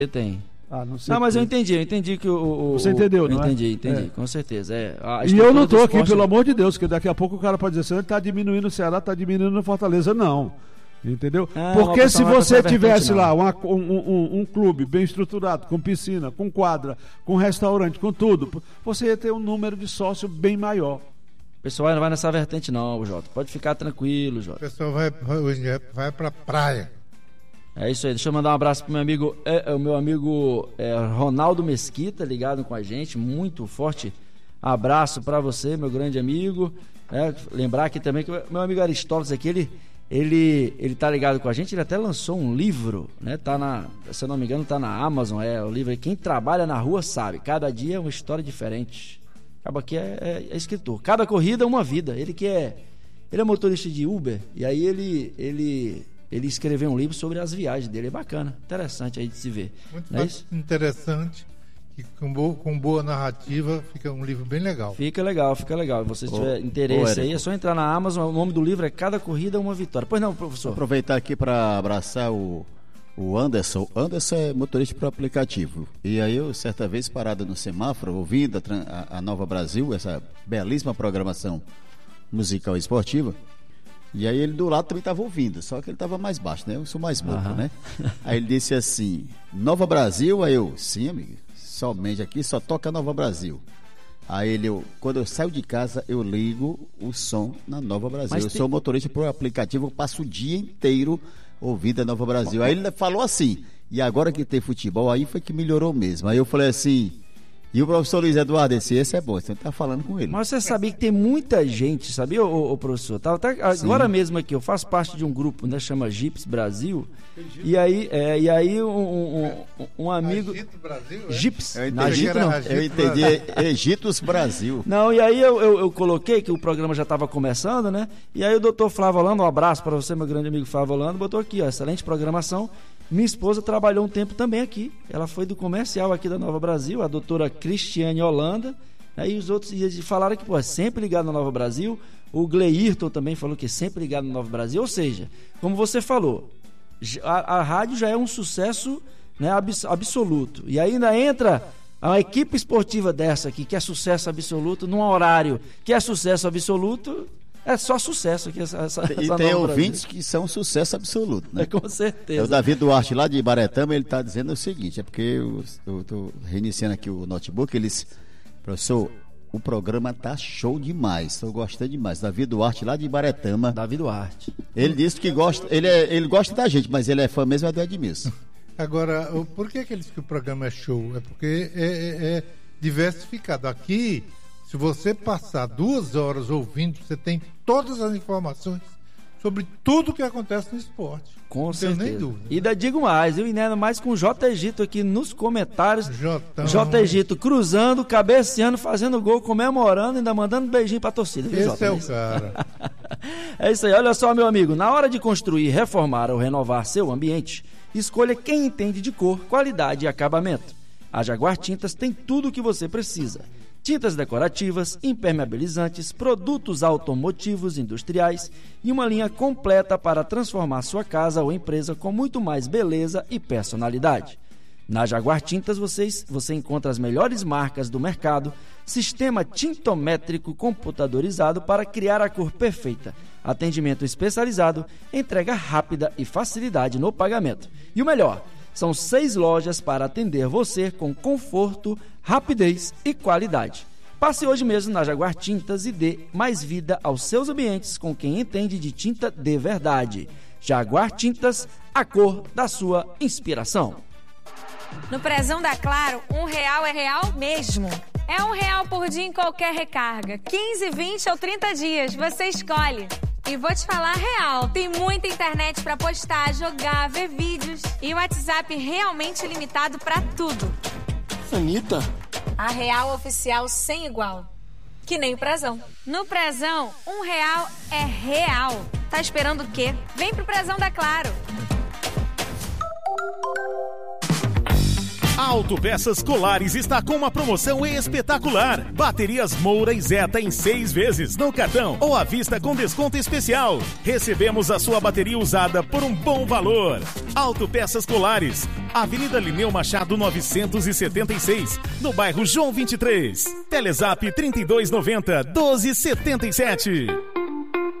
Tem. Não, mas eu entendi que Você entendeu, não é? Entendi, com certeza. E eu não tô aqui, pelo amor de Deus, que daqui a pouco o cara pode dizer assim, ele tá diminuindo o Ceará, tá diminuindo o Fortaleza, não. Entendeu? Porque se você tivesse lá um clube bem estruturado, com piscina, com quadra, com restaurante, com tudo, você ia ter um número de sócio bem maior. O pessoal não vai nessa vertente não, Jota. Pode ficar tranquilo, Jota. O pessoal vai pra praia. É isso aí, deixa eu mandar um abraço pro meu amigo, o meu amigo Ronaldo Mesquita, ligado com a gente, muito forte abraço para você, meu grande amigo. Lembrar aqui também que o meu amigo Aristóteles aqui, ele tá ligado com a gente, ele até lançou um livro, né? Se eu não me engano, tá na Amazon, o livro Quem Trabalha na Rua Sabe, cada dia é uma história diferente. Acaba aqui é escritor, cada corrida é uma vida, ele é motorista de Uber, e aí ele escreveu um livro sobre as viagens dele, é bacana, interessante aí de se ver. Muito interessante, e com boa narrativa, fica um livro bem legal. Fica legal. Se você tiver interesse aí, é só entrar na Amazon, o nome do livro é Cada Corrida uma Vitória. Pois não, professor? Vou aproveitar aqui para abraçar o Anderson. Anderson é motorista para aplicativo. E aí eu, certa vez, parado no semáforo, ouvindo a Nova Brasil, essa belíssima programação musical e esportiva, e aí ele do lado também estava ouvindo, só que ele estava mais baixo, né? Eu sou mais bobo, né? Aí ele disse assim, Nova Brasil, aí eu, sim, amigo, somente aqui só toca Nova Brasil. Aí quando eu saio de casa, eu ligo o som na Nova Brasil. Eu sou motorista por aplicativo, eu passo o dia inteiro ouvindo a Nova Brasil. Aí ele falou assim, e agora que tem futebol, aí foi que melhorou mesmo. Aí eu falei assim, e o professor Luiz Eduardo, esse é bom, você tá falando com ele. Mas você sabia que tem muita gente, sabia, ô professor? Agora mesmo aqui, eu faço parte de um grupo, né, chama Gips Brasil, e aí um amigo... Egito Brasil, é? Gips, eu entendi Egitos Brasil. Não, e aí eu coloquei que o programa já estava começando, né, e aí o doutor Flávio Holanda, um abraço para você, meu grande amigo Flávio Holanda, botou aqui, excelente programação. Minha esposa trabalhou um tempo também aqui. Ela foi do comercial aqui da Nova Brasil, a doutora Cristiane Holanda. Aí os outros falaram que, é sempre ligado na Nova Brasil. O Gleirton também falou que é sempre ligado na Nova Brasil. Ou seja, como você falou, a rádio já é um sucesso, né, absoluto. E ainda entra uma equipe esportiva dessa aqui, que é sucesso absoluto, num horário que é sucesso absoluto. É só sucesso aqui essa E tem ouvintes que são sucesso absoluto, né? Com certeza. O Davi Duarte lá de Ibaretama, ele está dizendo o seguinte, é porque eu estou reiniciando aqui o notebook, professor, o programa tá show demais, estou gostando demais. Davi Duarte lá de Ibaretama. Davi Duarte. Ele disse que gosta, ele gosta da gente, mas ele é fã mesmo do Edmilson. Agora, por que ele diz que o programa é show? É porque é diversificado. Aqui, se você passar 2 horas ouvindo, você tem todas as informações sobre tudo que acontece no esporte. Com certeza. Nem dúvida. E ainda digo mais, eu ainda mais com o J. Egito aqui nos comentários. J. Egito cruzando, cabeceando, fazendo gol, comemorando, ainda mandando beijinho pra torcida. Viu, Esse é o cara. É isso aí, olha só, meu amigo. Na hora de construir, reformar ou renovar seu ambiente, escolha quem entende de cor, qualidade e acabamento. A Jaguar Tintas tem tudo o que você precisa. Tintas decorativas, impermeabilizantes, produtos automotivos industriais e uma linha completa para transformar sua casa ou empresa com muito mais beleza e personalidade. Na Jaguar Tintas você encontra as melhores marcas do mercado, sistema tintométrico computadorizado para criar a cor perfeita, atendimento especializado, entrega rápida e facilidade no pagamento. E o melhor, são 6 lojas para atender você com conforto, rapidez e qualidade. Passe hoje mesmo na Jaguar Tintas e dê mais vida aos seus ambientes com quem entende de tinta de verdade. Jaguar Tintas, a cor da sua inspiração. No Prezão da Claro, R$1 é real mesmo. É R$1 por dia em qualquer recarga. 15, 20 ou 30 dias, você escolhe. E vou te falar real, tem muita internet pra postar, jogar, ver vídeos e o WhatsApp realmente limitado pra tudo. Anitta? A real oficial sem igual. Que nem o Prezão. No Prezão, R$1 é real. Tá esperando o quê? Vem pro Prezão da Claro. A Autopeças Colares está com uma promoção espetacular. Baterias Moura e Zeta em 6 vezes no cartão ou à vista com desconto especial. Recebemos a sua bateria usada por um bom valor. Autopeças Colares, Avenida Lineu Machado 976, no bairro João 23. Telezap 3290-1277.